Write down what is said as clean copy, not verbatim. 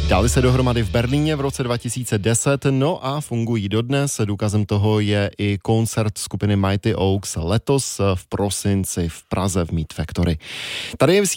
Dali se dohromady v Berlíně v roce 2010, no a fungují dodnes. Důkazem toho je i koncert skupiny Mighty Oaks letos v prosinci v Praze v Meat Factory. Tady je